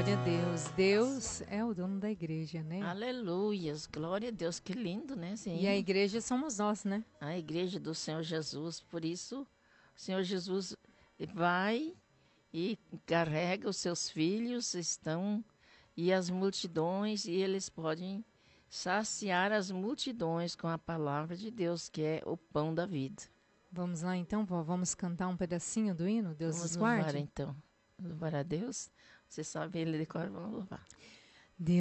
Glória a Deus. Deus é o dono da igreja, né? Aleluias, glória a Deus, que lindo, né? Sim. E a igreja somos nós, né? A igreja do Senhor Jesus, por isso o Senhor Jesus vai e carrega os seus filhos, e as multidões, e eles podem saciar as multidões com a palavra de Deus, que é o pão da vida. Vamos lá então, vó, vamos cantar um pedacinho do hino? Deus Vamos nos louvar guarde? então. Louvar a Deus. Você sabe ele de cor, vamos louvar.